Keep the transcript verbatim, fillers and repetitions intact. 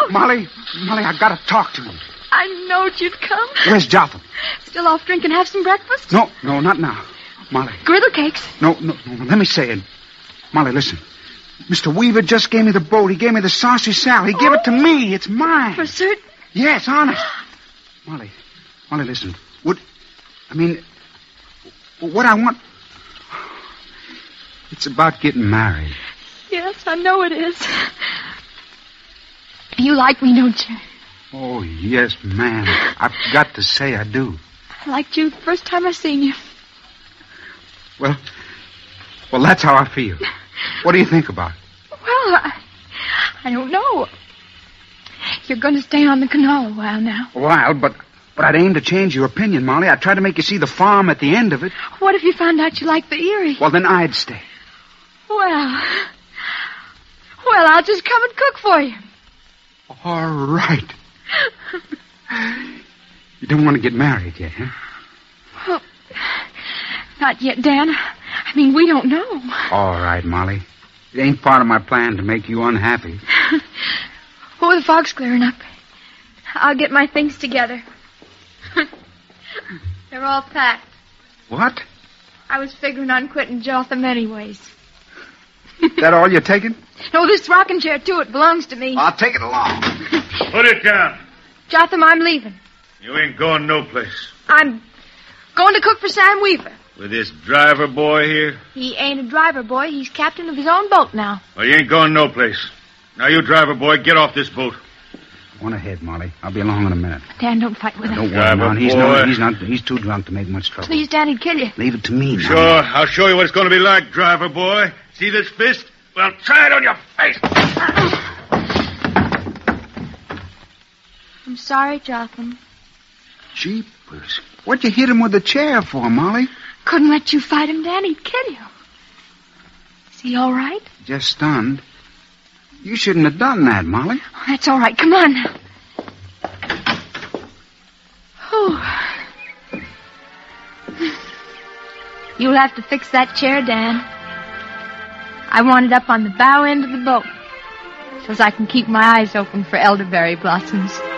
Molly, Molly, I gotta talk to you. I knowed you'd come. Where's Jotham? Still off drink and have some breakfast? No, no, not now. Molly. Griddle cakes. No, no, no, let me say it. Molly, listen. Mister Weaver just gave me the boat. He gave me the saucy Sal. He gave it to me. It's mine. For certain? Yes, honest. Molly, Molly, listen. Would, I mean, what I want, it's about getting married. Yes, I know it is. You like me, don't you? Oh, yes, ma'am. I've got to say I do. I liked you the first time I seen you. Well, well, that's how I feel. What do you think about it? Well, I, I don't know. You're going to stay on the canal a while now. A while, but, but I'd aim to change your opinion, Molly. I'd try to make you see the farm at the end of it. What if you found out you liked the Erie? Well, then I'd stay. Well, well, I'll just come and cook for you. All right. You don't want to get married yet, huh? Well, not yet, Dan. I mean, we don't know. All right, Molly. It ain't part of my plan to make you unhappy. Oh, the fog's clearing up. I'll get my things together. They're all packed. What? I was figuring on quitting Jotham anyways. That all you're taking? No, this rocking chair, too. It belongs to me. I'll take it along. Put it down. Jotham, I'm leaving. You ain't going no place. I'm going to cook for Sam Weaver. With this driver boy here? He ain't a driver boy. He's captain of his own boat now. Well, you ain't going no place. Now, you driver boy, get off this boat. One ahead, Molly. I'll be along in a minute. Dan, don't fight with him. Don't worry, Driver Mom. He's boy. not, he's not. He's too drunk to make much trouble. Please, Dan, he'd kill you. Leave it to me now. Sure, I'll show you what it's going to be like, driver boy. See this fist? Well, try it on your face. I'm sorry, Jotham. Jeepers. What'd you hit him with the chair for, Molly? Couldn't let you fight him, Dan. He'd kill you. Is he all right? Just stunned. You shouldn't have done that, Molly. Oh, that's all right. Come on now. Whew. You'll have to fix that chair, Dan. I want it up on the bow end of the boat, so as I can keep my eyes open for elderberry blossoms.